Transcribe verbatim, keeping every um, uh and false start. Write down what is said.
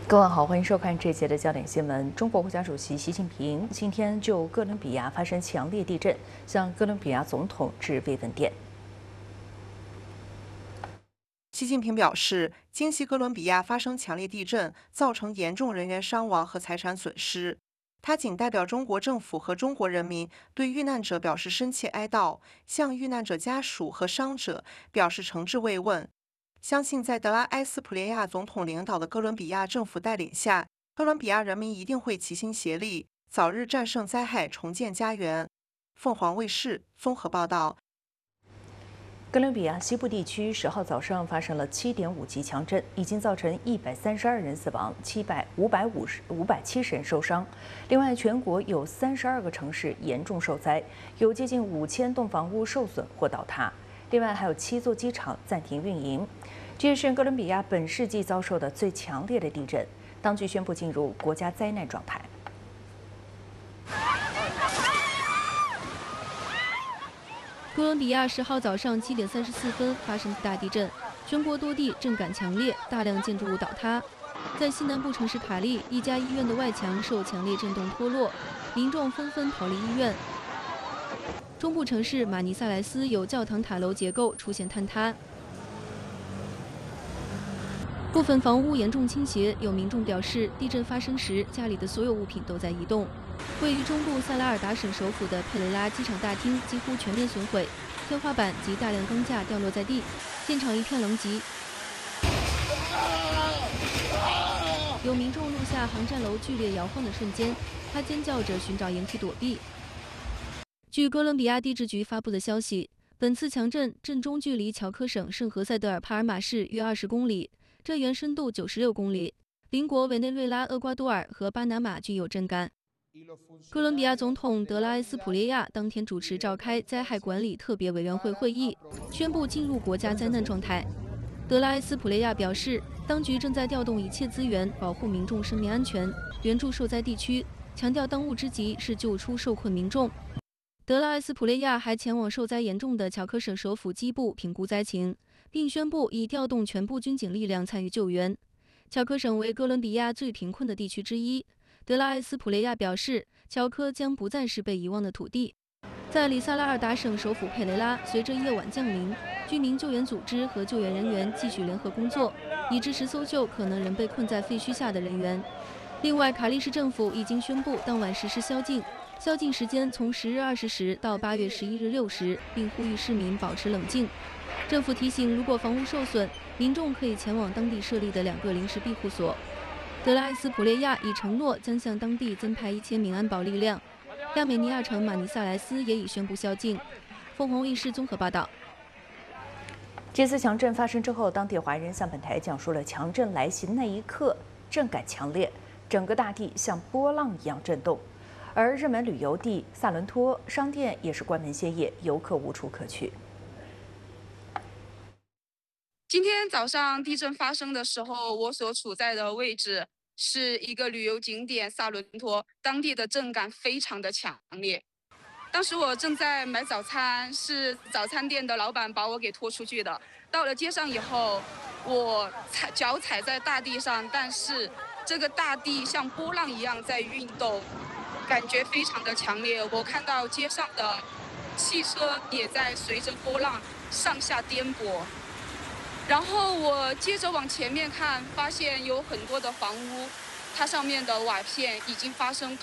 各位好，欢迎收看这节的焦点新闻。中国国家主席习近平今天就哥伦比亚发生强烈地震，向哥伦比亚总统致慰问电。 习近平表示，今夕哥伦比亚发生强烈地震，造成严重人员伤亡和财产损失。他谨代表中国政府和中国人民对遇难者表示深切哀悼，向遇难者家属和伤者表示诚挚慰问。相信在德拉埃斯普列亚总统领导的哥伦比亚政府带领下，哥伦比亚人民一定会齐心协力，早日战胜灾害，重建家园。凤凰卫视综合报道。 哥伦比亚西部地区十号早上发生了七点五级强震，已经造成一百三十二人死亡，七百五百五十五百七十人受伤。另外，全国有三十二个城市严重受灾，有接近五千栋房屋受损或倒塌。另外，还有七座机场暂停运营。这是哥伦比亚本世纪遭受的最强烈的地震，当局宣布进入国家灾难状态。 哥伦比亚十号早上七点三十四分发生大地震，全国多地震感强烈，大量建筑物倒塌。在西南部城市卡利，一家医院的外墙受强烈震动脱落，民众纷纷逃离医院。中部城市马尼萨莱斯有教堂塔楼结构出现坍塌，部分房屋严重倾斜。有民众表示，地震发生时家里的所有物品都在移动。位于中部萨拉尔达省首府的佩雷拉机场大厅几乎全面损毁，天花板及大量钢架掉落在地，现场一片狼藉。有民众录下航站楼剧烈摇晃的瞬间，他尖叫着寻找掩体躲避。据哥伦比亚地质局发布的消息，本次强震震中距离乔科省圣何塞德尔帕尔马市约二十公里，震源深度九十六公里。邻国委内瑞拉、厄瓜多尔和巴拿马均有震感。哥伦比亚总统德拉埃斯普列亚当天主持召开灾害管理特别委员会会议，宣布进入国家灾难状态。德拉埃斯普列亚表示，当局正在调动一切资源保护民众生命安全，援助受灾地区，强调当务之急是救出受困民众。德拉埃斯普列亚还前往受灾严重的乔科省首府基布评估灾情，并宣布已调动全部军警力量参与救援。乔科省为哥伦比亚最贫困的地区之一。德拉埃斯普列亚表示，乔科将不再是被遗忘的土地。在里萨拉尔达省首府佩雷拉，随着夜晚降临，居民救援组织和救援人员继续联合工作，以支持搜救可能仍被困在废墟下的人员。另外，卡利市政府已经宣布当晚实施宵禁，宵禁时间从十日二十时到八月十一日六时，并呼吁市民保持冷静。政府提醒，如果房屋受损，民众可以前往当地设立的两个临时庇护所。德拉埃斯普列亚已承诺将向当地增派一千名安保力量。亚美尼亚城马尼萨莱斯也已宣布宵禁。凤凰卫视综合报道。 这次强震发生之后，当地华人向本台讲述了强震来袭那一刻震感强烈，整个大地像波浪一样震动。而热门旅游地萨伦托商店也是关门歇业，游客无处可去。 今天早上地震发生的时候，我所处在的位置是一个旅游景点萨伦托，当地的震感非常的强烈。当时我正在买早餐，是早餐店的老板把我给拖出去的。到了街上以后，我踩脚踩在大地上，但是这个大地像波浪一样在运动，感觉非常的强烈。我看到街上的汽车也在随着波浪上下颠簸。然后我接着往前面看，发现有很多的房屋，它上面的瓦片已经发生